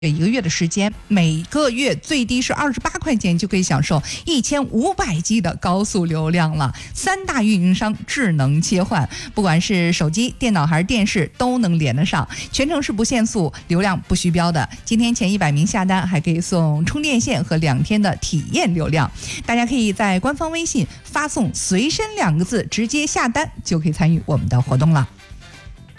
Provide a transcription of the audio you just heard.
1个月的时间，每个月最低是28块钱就可以享受1500G 的高速流量了。3大运营商智能切换，不管是手机、电脑还是电视都能连得上，全程是不限速，流量不虚标的。今天前100名下单还可以送充电线和2天的体验流量。大家可以在官方微信发送"随身"2个字，直接下单就可以参与我们的活动了。